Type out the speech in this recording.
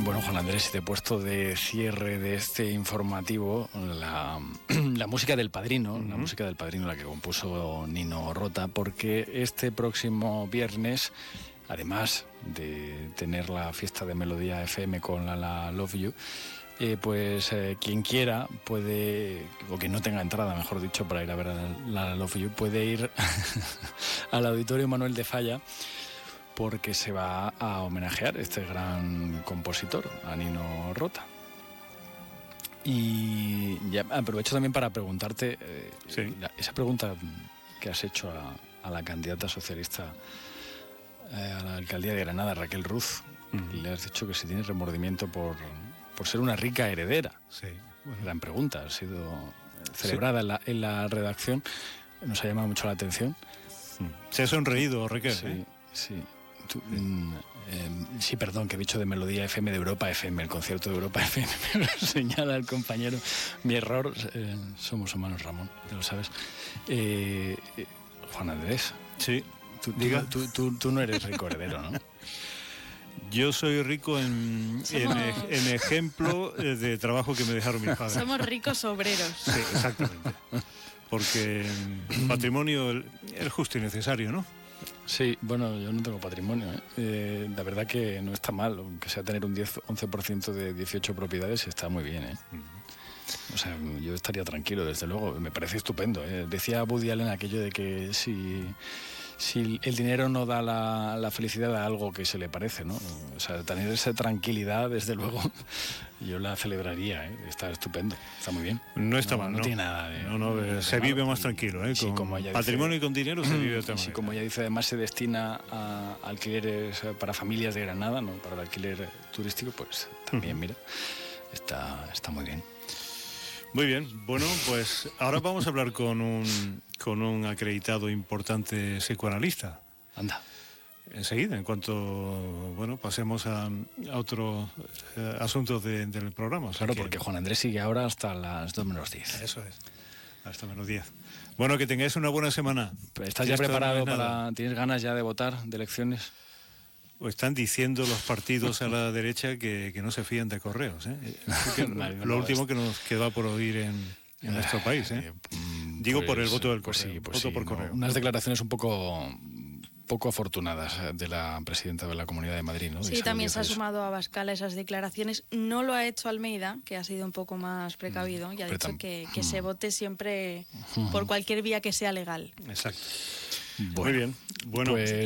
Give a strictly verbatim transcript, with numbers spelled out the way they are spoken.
Bueno, Juan Andrés, te he puesto de cierre de este informativo la, la música del Padrino, uh-huh. la música del Padrino, la que compuso Nino Rota, porque este próximo viernes, además de tener la fiesta de Melodía F M con la, la Love You, eh, pues eh, quien quiera puede, o que no tenga entrada, mejor dicho, para ir a ver a la, la Love You, puede ir al Auditorio Manuel de Falla, porque se va a homenajear este gran compositor, a Nino Rota. Y ya aprovecho también para preguntarte, eh, sí. la, esa pregunta que has hecho a, a la candidata socialista eh, a la alcaldía de Granada, Raquel Ruz, uh-huh. le has dicho que si tiene remordimiento por, por ser una rica heredera. Sí. Bueno. Gran pregunta, ha sido celebrada sí. en, la, en la redacción, nos ha llamado mucho la atención. Se ha sonreído, Raquel. Sí, ¿eh? sí. Tú, mm, eh, sí, perdón, que he dicho de Melodía F M, de Europa F M, el concierto de Europa F M, me lo señala el compañero. Mi error, eh, somos humanos, Ramón, ya lo sabes. Eh, eh, Juan Andrés. Sí, tú, Diga. Tú, tú, tú, tú no eres rico heredero, ¿no? Yo soy rico en, en, en ejemplo de trabajo que me dejaron mis padres. Somos ricos obreros. Sí, exactamente. Porque patrimonio es justo y necesario, ¿no? Sí, bueno, yo no tengo patrimonio, ¿eh? Eh, la verdad que no está mal, aunque sea tener un diez once por ciento de dieciocho propiedades, está muy bien, ¿eh? Uh-huh. O sea, yo estaría tranquilo, desde luego, me parece estupendo, ¿eh? Decía Woody Allen aquello de que si, si el dinero no da la, la felicidad a algo que se le parece, ¿no? O sea, tener esa tranquilidad, desde luego, yo la celebraría, ¿eh? Está estupendo, está muy bien. No está no, mal, no, ¿no? tiene nada de... No, no, de, se vive más tranquilo, ¿eh? Sí, con como ella patrimonio dice, y con dinero se vive de otra manera. Sí, como ella dice, además se destina a alquileres para familias de Granada, ¿no? Para el alquiler turístico, pues también, uh-huh. mira, está, está muy bien. Muy bien, bueno, pues ahora vamos a hablar con un, con un acreditado importante psicoanalista. Anda. Enseguida, en cuanto bueno pasemos a, a otros eh, asuntos de, del programa. Claro, que, porque Juan Andrés sigue ahora hasta las dos menos diez. Eso es, hasta menos diez. Bueno, que tengáis una buena semana. ¿Estás ya preparado no para... ¿Tienes ganas ya de votar, de elecciones? Pues están diciendo los partidos a la derecha que, que no se fían de correos, ¿eh? Que lo, lo último que nos queda por oír en, en nuestro país, ¿eh? Digo pues, por el voto del pues correo. Sí, pues voto sí, por no, correo. unas declaraciones un poco... poco afortunadas de la presidenta de la Comunidad de Madrid, ¿no? Sí, también se ha sumado a Abascal esas declaraciones. No lo ha hecho Almeida, que ha sido un poco más precavido, y ha dicho tam- que, que se vote siempre por cualquier vía que sea legal. Exacto. Bueno, muy bien. Bueno, pues...